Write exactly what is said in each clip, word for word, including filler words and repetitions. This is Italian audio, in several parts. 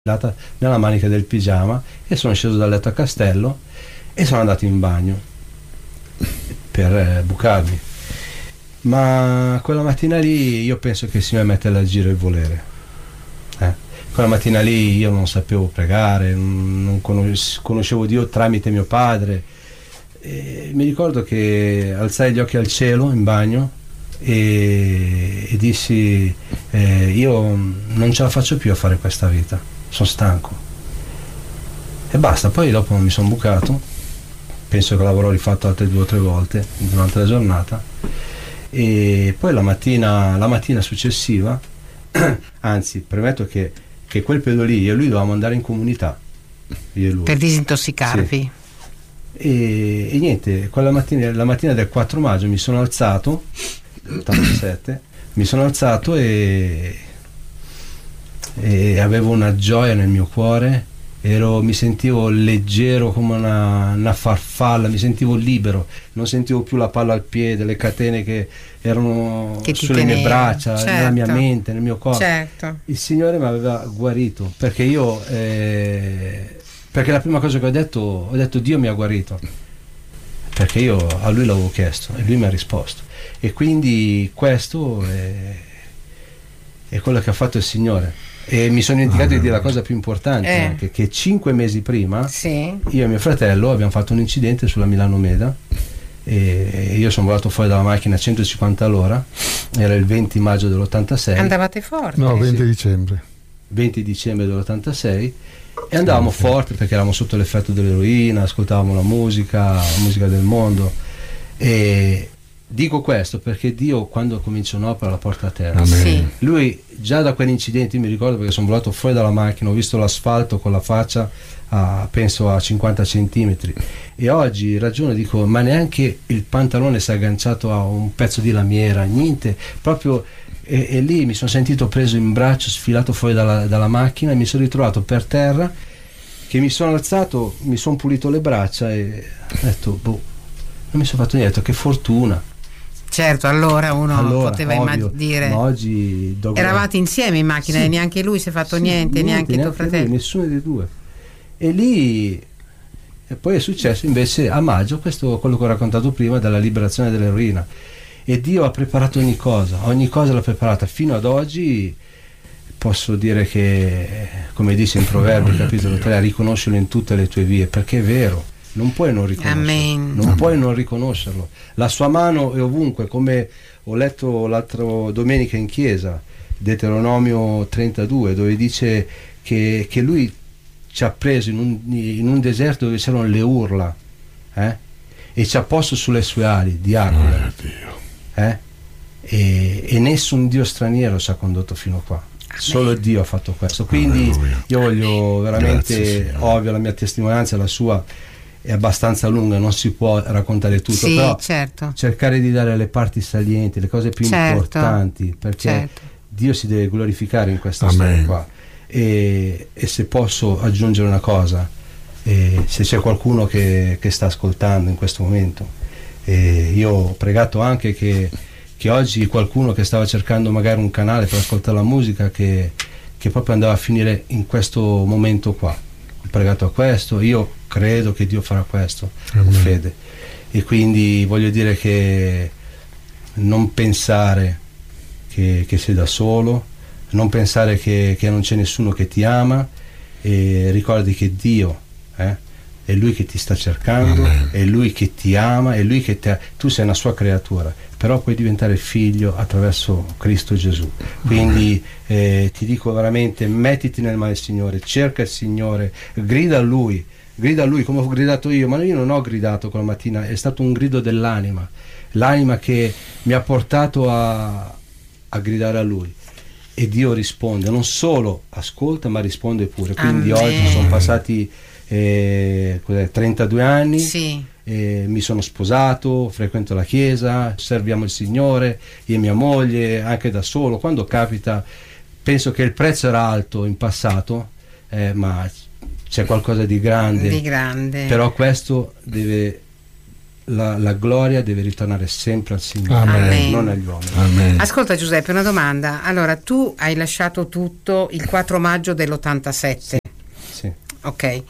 nella manica del pigiama e sono sceso dal letto a castello e sono andato in bagno per eh, bucarmi. Ma quella mattina lì io penso che si mi mette all'agire il volere. Eh. Quella mattina lì io non sapevo pregare, non conoscevo Dio tramite mio padre. E mi ricordo che alzai gli occhi al cielo in bagno e, e dissi eh, io non ce la faccio più a fare questa vita, sono stanco e basta. Poi dopo mi sono bucato, penso che l'avrò rifatto altre due o tre volte durante la giornata, e poi la mattina, la mattina successiva anzi premetto che, che quel periodo lì io e lui dovevamo andare in comunità, io e lui, per disintossicarvi. Sì. E, e niente, quella mattina, la mattina del quattro maggio mi sono alzato, ottantasette, mi sono alzato e, e avevo una gioia nel mio cuore, ero, mi sentivo leggero come una, una farfalla, mi sentivo libero, non sentivo più la palla al piede, le catene che erano che sulle teneva. mie braccia, Certo. nella mia mente, nel mio corpo. Certo. Il Signore mi aveva guarito, perché io eh, perché la prima cosa che ho detto, ho detto Dio mi ha guarito, perché io a Lui l'avevo chiesto e Lui mi ha risposto, e quindi questo è, è quello che ha fatto il Signore. E mi sono dimenticato di dire la cosa più importante, Eh. anche, che cinque mesi prima Sì. io e mio fratello abbiamo fatto un incidente sulla Milano Meda e io sono volato fuori dalla macchina a centocinquanta all'ora, era il venti maggio dell'ottantasei. Andavate forte? No, venti Sì. dicembre. venti dicembre dell'ottantasei, e andavamo forte perché eravamo sotto l'effetto dell'eroina, ascoltavamo la musica, la musica del mondo. E dico questo perché Dio, quando comincia un'opera, la porta a terra. Sì. Lui già da quell'incidente, io mi ricordo perché sono volato fuori dalla macchina, ho visto l'asfalto con la faccia a, penso a cinquanta centimetri, e oggi ragiono, dico, ma neanche il pantalone si è agganciato a un pezzo di lamiera, niente, proprio. E, e lì mi sono sentito preso in braccio, sfilato fuori dalla, dalla macchina, e mi sono ritrovato per terra, che mi sono alzato, mi sono pulito le braccia e ho detto, boh, non mi sono fatto niente, che fortuna. Certo, allora uno Allora, poteva ovvio, dire. ma oggi dopo... Eravate insieme in macchina, Sì. E neanche lui si è fatto Sì, niente, neanche tuo fratello. lui, nessuno dei due. E lì, e poi è successo invece a maggio questo, quello che ho raccontato prima, della liberazione dell'eroina. E Dio ha preparato ogni cosa, ogni cosa l'ha preparata fino ad oggi. Posso dire che, come dice in Proverbi capitolo tre, riconoscilo in tutte le tue vie, perché è vero, non puoi non riconoscerlo. Amen. Non puoi non riconoscerlo. La sua mano è ovunque, come ho letto l'altra domenica in chiesa, Deuteronomio trentadue, dove dice che, che lui ci ha preso in un, in un deserto dove c'erano le urla, eh? E ci ha posto sulle sue ali di aquila. Eh? E, e nessun Dio straniero ci ha condotto fino qua. Amen. Solo Dio ha fatto questo. Quindi Alleluia. Io voglio veramente, Grazie, ovvio, la mia testimonianza, la sua è abbastanza lunga, non si può raccontare tutto, sì, però certo. cercare di dare le parti salienti, le cose più certo. importanti, perché certo. Dio si deve glorificare in questa Amen. storia qua. E, e se posso aggiungere una cosa, e se c'è qualcuno che, che sta ascoltando in questo momento, e io ho pregato anche che, che oggi qualcuno che stava cercando magari un canale per ascoltare la musica, che, che proprio andava a finire in questo momento qua. Ho pregato a questo, io credo che Dio farà questo, ho fede, e quindi voglio dire che non pensare che, che sei da solo, non pensare che, che non c'è nessuno che ti ama, e ricordi che Dio eh, è Lui che ti sta cercando, Amen. È Lui che ti ama, è Lui che ti ha, tu sei una sua creatura, però puoi diventare figlio attraverso Cristo Gesù. Quindi eh, ti dico veramente, mettiti nel mano del Signore, cerca il Signore, grida a Lui, grida a Lui come ho gridato io, ma io non ho gridato quella mattina, è stato un grido dell'anima, l'anima che mi ha portato a, a gridare a Lui. E Dio risponde, non solo ascolta ma risponde pure. Quindi Amen. Oggi sono passati eh, trentadue anni, sì. eh, mi sono sposato, frequento la chiesa, serviamo il Signore, io e mia moglie, anche da solo, quando capita. Penso che il prezzo era alto in passato, eh, ma c'è qualcosa di grande, di grande, però questo deve la, la gloria deve ritornare sempre al Signore, Amen. non agli uomini. Amen. Ascolta Giuseppe, una domanda. Allora, tu hai lasciato tutto il quattro maggio dell'ottantasette. Sì. Ok.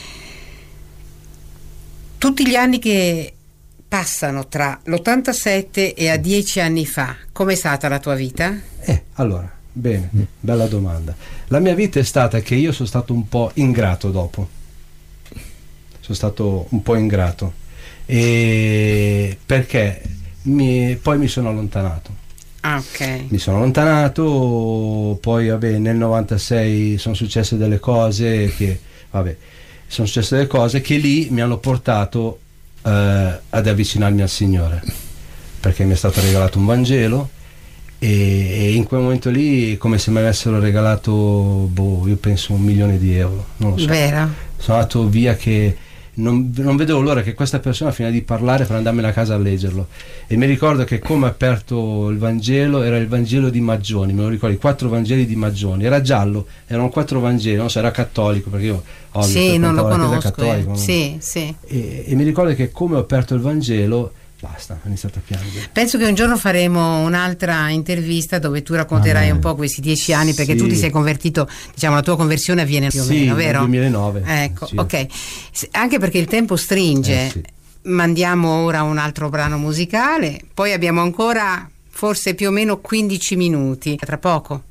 Tutti gli anni che passano tra l'ottantasette e a dieci anni fa, com'è stata la tua vita? Eh, allora, bene, bella domanda. La mia vita è stata che io sono stato un po' ingrato dopo. Sono stato un po' ingrato. E perché mi, poi mi sono allontanato. Ah, ok. Mi sono allontanato, poi vabbè, nel novantasei sono successe delle cose che, vabbè, sono successe delle cose che lì mi hanno portato eh, ad avvicinarmi al Signore, perché mi è stato regalato un Vangelo e, e in quel momento lì come se mi avessero regalato, boh, io penso un milione di euro, non lo so. Vero? Sono andato via che non, non vedevo l'ora che questa persona finisse di parlare per andarmene a casa a leggerlo, e mi ricordo che come ho aperto il Vangelo era il Vangelo di Maggioni, me lo ricordo, i quattro Vangeli di Maggioni, era giallo, erano quattro Vangeli, non so, era cattolico perché io ho Sì, non lo la Chiesa conosco. cattolica, eh. no? Sì, sì. E, e mi ricordo che come ho aperto il Vangelo, basta, ho iniziato a piangere. Penso che un giorno faremo un'altra intervista dove tu racconterai Amen. un po' questi dieci anni, perché Sì. tu ti sei convertito, diciamo, la tua conversione avviene più o Sì, meno, nel vero? duemilanove. Ecco, Sì. ok. S- Anche perché il tempo stringe, Eh, sì. mandiamo ora un altro brano musicale, poi abbiamo ancora forse più o meno quindici minuti. Tra poco.